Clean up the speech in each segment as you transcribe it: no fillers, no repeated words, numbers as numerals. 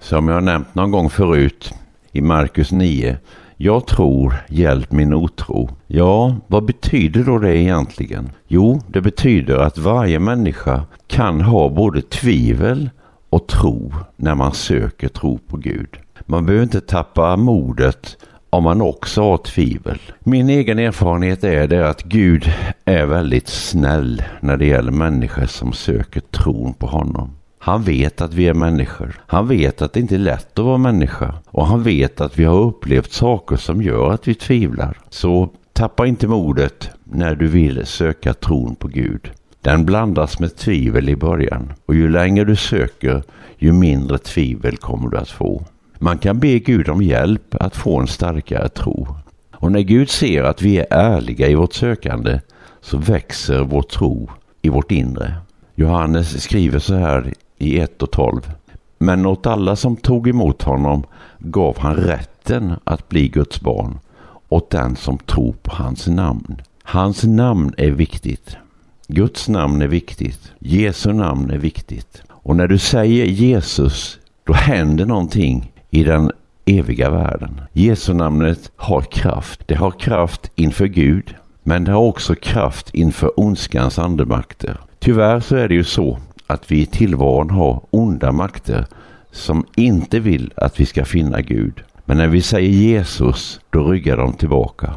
Som jag har nämnt någon gång förut i Markus 9. Jag tror, hjälp min otro. Ja, vad betyder då det egentligen? Jo, det betyder att varje människa kan ha både tvivel och tro när man söker tro på Gud. Man behöver inte tappa modet om man också har tvivel. Min egen erfarenhet är det att Gud är väldigt snäll när det gäller människor som söker tron på honom. Han vet att vi är människor. Han vet att det inte är lätt att vara människa. Och han vet att vi har upplevt saker som gör att vi tvivlar. Så tappa inte modet när du vill söka tron på Gud. Den blandas med tvivel i början. Och ju längre du söker, ju mindre tvivel kommer du att få. Man kan be Gud om hjälp att få en starkare tro. Och när Gud ser att vi är ärliga i vårt sökande så växer vår tro i vårt inre. Johannes skriver så här i 1:12. Men åt alla som tog emot honom gav han rätten att bli Guds barn, åt den som tror på hans namn. Hans namn är viktigt. Guds namn är viktigt. Jesu namn är viktigt. Och när du säger Jesus, då händer någonting i den eviga världen. Jesu namnet har kraft. Det har kraft inför Gud, men det har också kraft inför ondskans andemakter. Tyvärr så är det ju så att vi i tillvaron har onda makter som inte vill att vi ska finna Gud. Men när vi säger Jesus, då ryggar de tillbaka.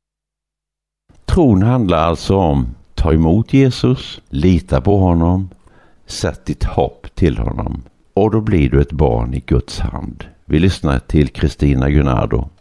Tron handlar alltså om ta emot Jesus, lita på honom, sätt ditt hopp till honom. Och då blir du ett barn i Guds hand. Vi lyssnar till Kristina Gunnardo.